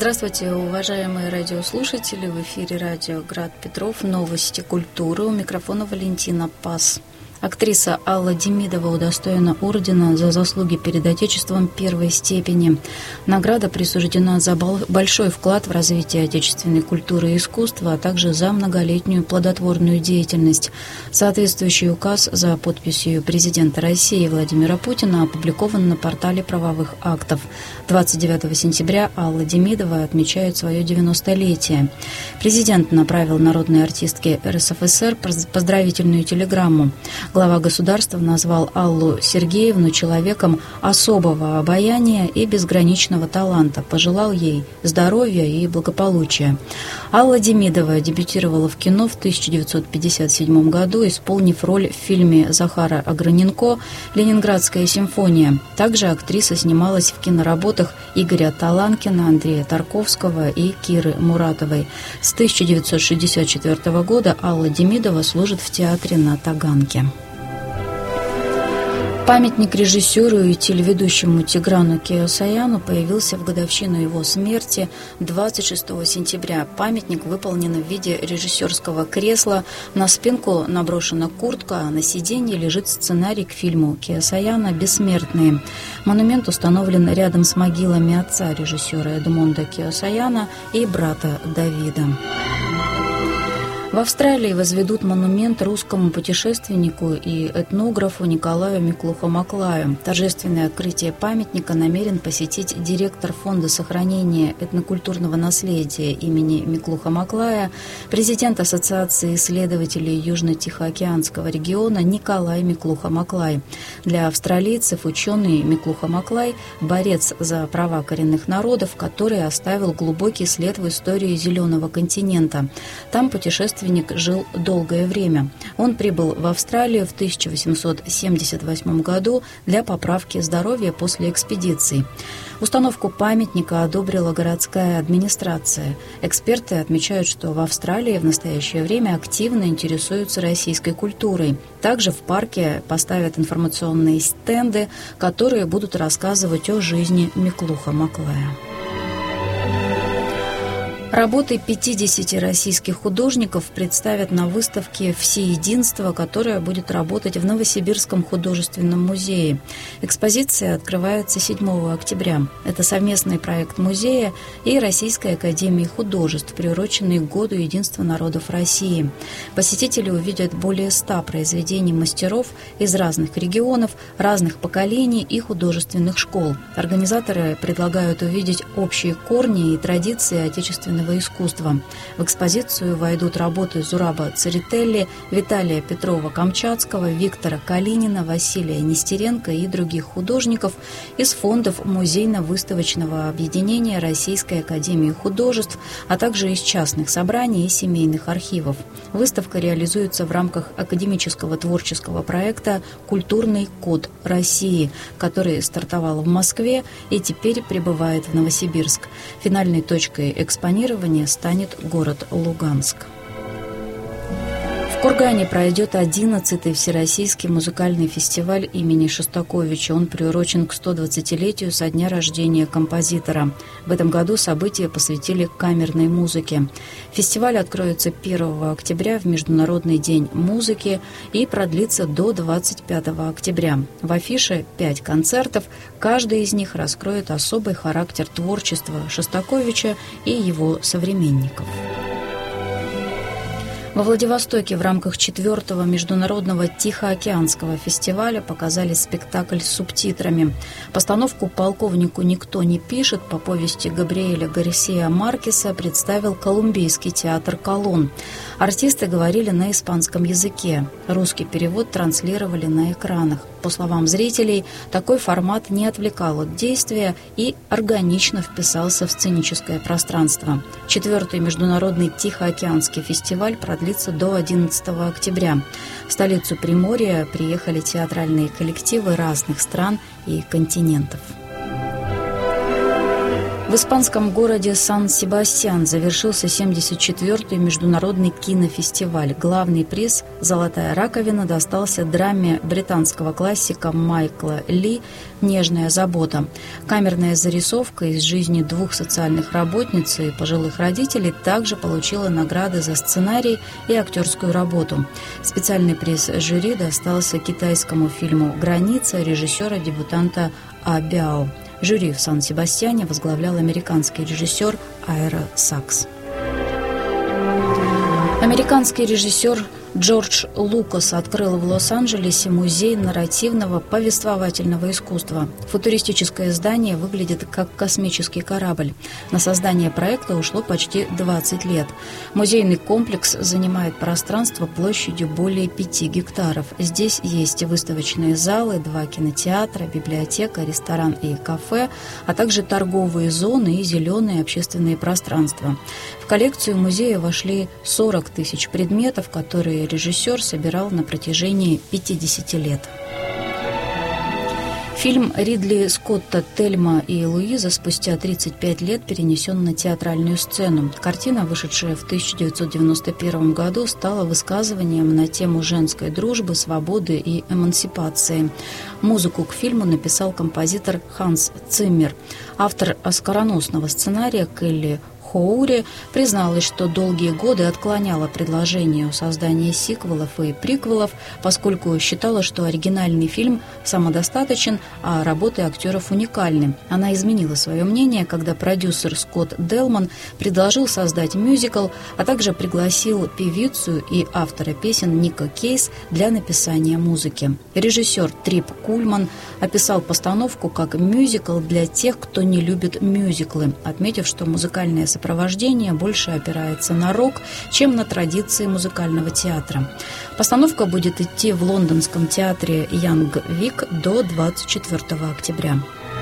Здравствуйте, уважаемые радиослушатели. В эфире радио «Град Петров». Новости культуры. У микрофона Валентина Пас. Актриса Алла Демидова удостоена ордена за заслуги перед Отечеством первой степени. Награда присуждена за большой вклад в развитие отечественной культуры и искусства, а также за многолетнюю плодотворную деятельность. Соответствующий указ за подписью президента России Владимира Путина опубликован на портале правовых актов. 29 сентября Алла Демидова отмечает свое 90-летие. Президент направил народной артистке РСФСР поздравительную телеграмму. Глава государства назвал Аллу Сергеевну человеком особого обаяния и безграничного таланта, пожелал ей здоровья и благополучия. Алла Демидова дебютировала в кино в 1957 году, исполнив роль в фильме Захара Ограненко «Ленинградская симфония». Также актриса снималась в киноработах Игоря Таланкина, Андрея Тарковского и Киры Муратовой. С 1964 года Алла Демидова служит в театре на Таганке. Памятник режиссеру и телеведущему Тиграну Кеосаяну появился в годовщину его смерти 26 сентября. Памятник выполнен в виде режиссерского кресла. На спинку наброшена куртка, а на сиденье лежит сценарий к фильму Кеосаяна «Бессмертные». Монумент установлен рядом с могилами отца режиссера Эдмонда Кеосаяна и брата Давида. В Австралии возведут монумент русскому путешественнику и этнографу Николаю Миклухо-Маклаю. Торжественное открытие памятника намерен посетить директор Фонда сохранения этнокультурного наследия имени Миклухо-Маклая, президент Ассоциации исследователей Южно-Тихоокеанского региона Николай Миклухо-Маклай. Для австралийцев ученый Миклухо-Маклай – борец за права коренных народов, который оставил глубокий след в истории Зеленого континента. Там путешественник жил долгое время. Он прибыл в Австралию в 1878 году для поправки здоровья после экспедиции. Установку памятника одобрила городская администрация. Эксперты отмечают, что в Австралии в настоящее время активно интересуются российской культурой. Также в парке поставят информационные стенды, которые будут рассказывать о жизни Миклухо-Маклая. Работы 50 российских художников представят на выставке «Всеединство», которая будет работать в Новосибирском художественном музее. Экспозиция открывается 7 октября. Это совместный проект музея и Российской академии художеств, приуроченный к Году единства народов России. Посетители увидят более 100 произведений мастеров из разных регионов, разных поколений и художественных школ. Организаторы предлагают увидеть общие корни и традиции отечественного искусства. В экспозицию войдут работы Зураба Церетели, Виталия Петрова-Камчатского, Виктора Калинина, Василия Нестеренко и других художников из фондов музейно-выставочного объединения Российской академии художеств, а также из частных собраний и семейных архивов. Выставка реализуется в рамках академического творческого проекта «Культурный код России», который стартовал в Москве и теперь прибывает в Новосибирск. Финальной точкой экспонирования станет город Луганск. В Кургане пройдет 11-й Всероссийский музыкальный фестиваль имени Шостаковича. Он приурочен к 120-летию со дня рождения композитора. В этом году события посвятили камерной музыке. Фестиваль откроется 1 октября в Международный день музыки и продлится до 25 октября. В афише 5 концертов. Каждый из них раскроет особый характер творчества Шостаковича и его современников. Во Владивостоке в рамках 4-го международного Тихоокеанского фестиваля показали спектакль с субтитрами. Постановку «Полковнику никто не пишет» по повести Габриэля Гарсиа Маркеса представил Колумбийский театр «Колон». Артисты говорили на испанском языке. Русский перевод транслировали на экранах. По словам зрителей, такой формат не отвлекал от действия и органично вписался в сценическое пространство. 4-й международный Тихоокеанский фестиваль продлится до 11 октября. В столицу Приморья приехали театральные коллективы разных стран и континентов. В испанском городе Сан-Себастьян завершился 74-й международный кинофестиваль. Главный приз «Золотая раковина» достался драме британского классика Майкла Ли «Нежная забота». Камерная зарисовка из жизни двух социальных работниц и пожилых родителей также получила награды за сценарий и актерскую работу. Специальный приз жюри достался китайскому фильму «Граница» режиссера-дебютанта А Бяо. Жюри в Сан-Себастьяне возглавлял американский режиссер Айра Сакс. Американский режиссер Джордж Лукас открыл в Лос-Анджелесе музей нарративного повествовательного искусства. Футуристическое здание выглядит как космический корабль. На создание проекта ушло почти 20 лет. Музейный комплекс занимает пространство площадью более 5 гектаров. Здесь есть выставочные залы, 2 кинотеатра, библиотека, ресторан и кафе, а также торговые зоны и зеленые общественные пространства. В коллекцию музея вошли 40 тысяч предметов, которые режиссер собирал на протяжении 50 лет. Фильм Ридли Скотта «Тельма и Луиза» спустя 35 лет перенесен на театральную сцену. Картина, вышедшая в 1991 году, стала высказыванием на тему женской дружбы, свободы и эмансипации. Музыку к фильму написал композитор Ханс Циммер. Автор оскароносного сценария Келли Хоури призналась, что долгие годы отклоняла предложение о создании сиквелов и приквелов, поскольку считала, что оригинальный фильм самодостаточен, а работы актеров уникальны. Она изменила свое мнение, когда продюсер Скотт Делман предложил создать мюзикл, а также пригласил певицу и автора песен Ника Кейс для написания музыки. Режиссер Трип Кульман описал постановку как мюзикл для тех, кто не любит мюзиклы, отметив, что музыкальное сопровождение больше опирается на рок, чем на традиции музыкального театра. Постановка будет идти в лондонском театре Янг Вик до 24 октября.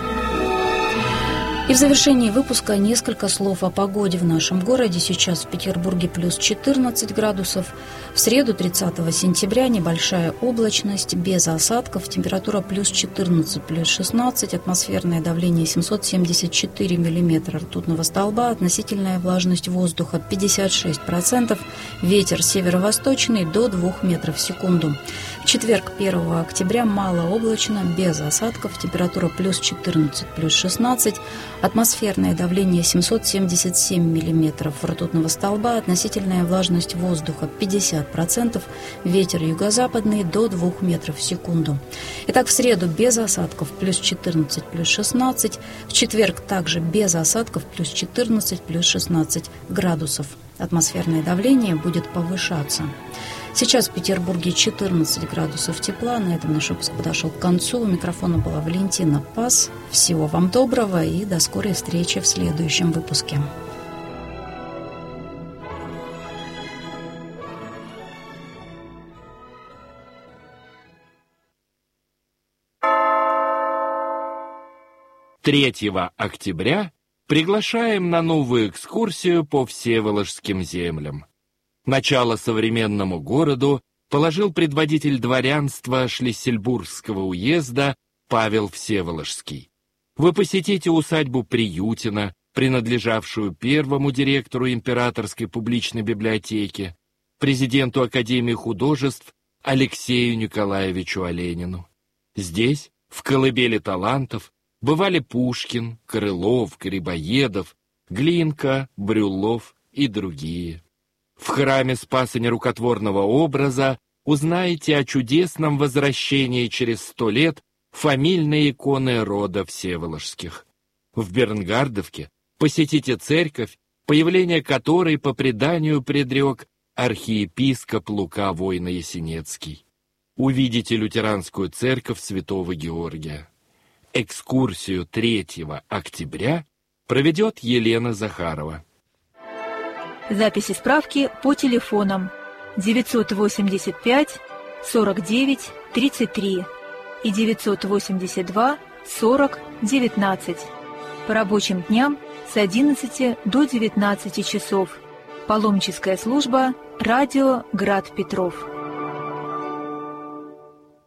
И в завершении выпуска несколько слов о погоде в нашем городе. Сейчас в Петербурге плюс 14 градусов. В среду, 30 сентября, небольшая облачность, без осадков. Температура плюс 14, плюс 16. Атмосферное давление 774 миллиметра ртутного столба. Относительная влажность воздуха 56%. Ветер северо-восточный до 2 метров в секунду. В четверг, 1 октября, малооблачно, без осадков. Температура плюс 14, плюс 16. Атмосферное давление 777 миллиметров ртутного столба, относительная влажность воздуха 50%, ветер юго-западный до 2 метров в секунду. Итак, в среду без осадков плюс 14, плюс 16, в четверг также без осадков плюс 14, плюс 16 градусов. Атмосферное давление будет повышаться. Сейчас в Петербурге 14 градусов тепла. На этом наш выпуск подошел к концу. У микрофона была Валентина Пас. Всего вам доброго и до скорой встречи в следующем выпуске. Третьего октября приглашаем на новую экскурсию по Всеволожским землям. Начало современному городу положил предводитель дворянства Шлиссельбургского уезда Павел Всеволожский. Вы посетите усадьбу Приютина, принадлежавшую первому директору Императорской публичной библиотеки, президенту Академии художеств Алексею Николаевичу Оленину. Здесь, в колыбели талантов, бывали Пушкин, Крылов, Грибоедов, Глинка, Брюллов и другие. В храме Спаса Нерукотворного образа узнаете о чудесном возвращении через 100 лет фамильной иконы рода Всеволожских. В Бернгардовке посетите церковь, появление которой по преданию предрек архиепископ Лука Войно-Ясенецкий. Увидите лютеранскую церковь Святого Георгия. Экскурсию 3 октября проведет Елена Захарова. Записи справки по телефонам 985 49 33 и 982 40 19. По рабочим дням с 11 до 19 часов. Паломническая служба «Радио Град Петров».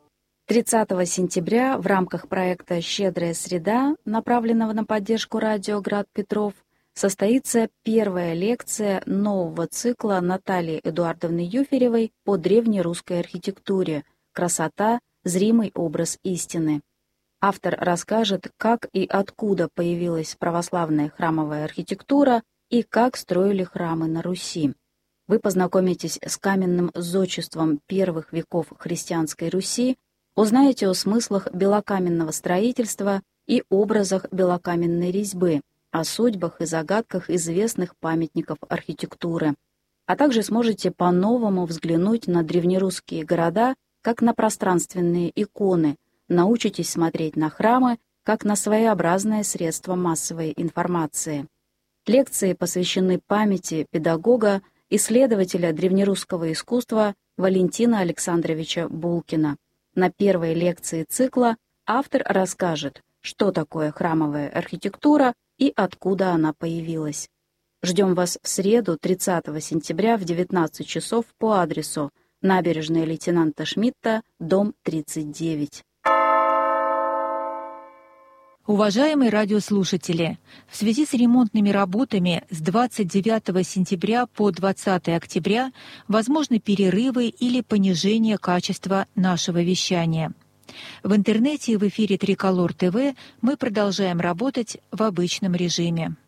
30 сентября в рамках проекта «Щедрая среда», направленного на поддержку радио «Град Петров», состоится первая лекция нового цикла Натальи Эдуардовны Юферевой по древнерусской архитектуре «Красота. Зримый образ истины». Автор расскажет, как и откуда появилась православная храмовая архитектура и как строили храмы на Руси. Вы познакомитесь с каменным зодчеством первых веков христианской Руси, узнаете о смыслах белокаменного строительства и образах белокаменной резьбы, о судьбах и загадках известных памятников архитектуры, а также сможете по-новому взглянуть на древнерусские города как на пространственные иконы, научитесь смотреть на храмы как на своеобразное средство массовой информации. Лекции посвящены памяти педагога, исследователя древнерусского искусства Валентина Александровича Булкина. На первой лекции цикла автор расскажет, что такое храмовая архитектура и откуда она появилась. Ждем вас в среду, 30 сентября в 19 часов по адресу Набережная лейтенанта Шмидта, дом 39. Уважаемые радиослушатели, в связи с ремонтными работами с 29 сентября по 20 октября возможны перерывы или понижение качества нашего вещания. В интернете и в эфире Триколор ТВ мы продолжаем работать в обычном режиме.